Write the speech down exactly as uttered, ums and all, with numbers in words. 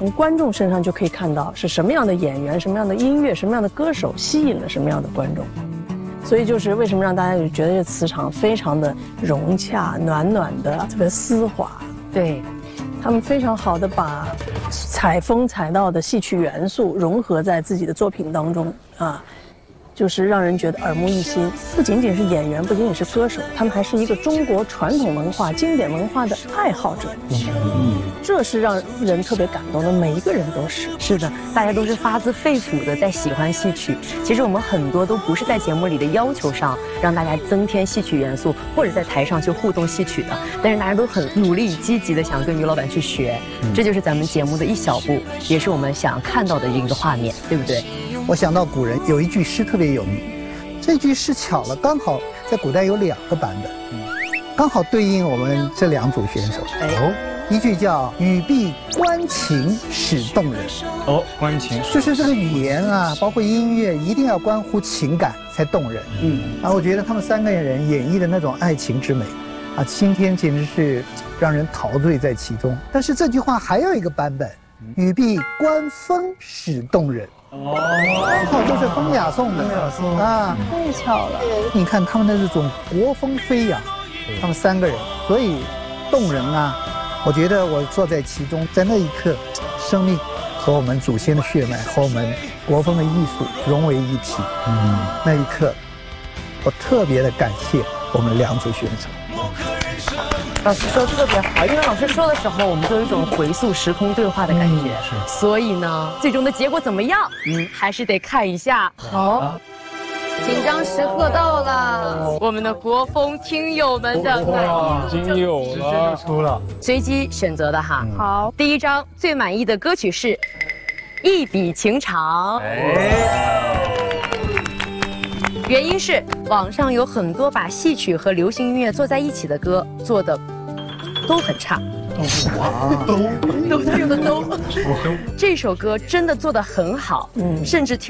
从观众身上就可以看到是什么样的演员、什么样的音乐、什么样的歌手吸引了什么样的观众。所以就是为什么让大家就觉得这磁场非常的融洽、暖暖的，特别丝滑。 对， 他们非常好的把采风采到的戏曲元素融合在自己的作品当中啊。就是让人觉得耳目一新，不仅仅是演员，不仅仅是歌手，他们还是一个中国传统文化、经典文化的爱好者。嗯，这是让人特别感动的，每一个人都是。 是的，大家都是发自肺腑的在喜欢戏曲。其实我们很多都不是在节目里的要求上让大家增添戏曲元素，或者在台上去互动戏曲的，但是大家都很努力、积极的想跟于老板去学。嗯，这就是咱们节目的一小步，也是我们想看到的一个画面，对不对？ 我想到古人有一句诗特别有名，这句诗巧了，刚好在古代有两个版本，刚好对应我们这两组选手。哦，一句叫“语必观情始动人”。 哦，观情就是这个语言啊，包括音乐，一定要关乎情感才动人。嗯，啊，我觉得他们三个人演绎的那种爱情之美，啊，今天简直是让人陶醉在其中。但是这句话还有一个版本，“语必观风始动人”。哦，靠，这是风雅颂的，风雅颂啊， 太巧了。 你看他们的这种国风飞扬，他们三个人，所以动人啊。我觉得我坐在其中，在那一刻，生命和我们祖先的血脉和我们国风的艺术融为一体。嗯，那一刻，我特别的感谢我们两组选手。 老师说特别好，因为老师说的时候，我们就有一种回溯时空对话的感觉。嗯，是。所以呢，最终的结果怎么样？嗯，还是得看一下。好，紧张时刻到了，我们的国风听友们的哇，已经有了，出了， 随机选择的哈。 好， 第一张最满意的歌曲是《一笔情长》。哎。原因是网上有很多把戏曲和流行音乐做在一起的歌，做的都很差。都都都用的都。这首歌真的做得很好，嗯，甚至听。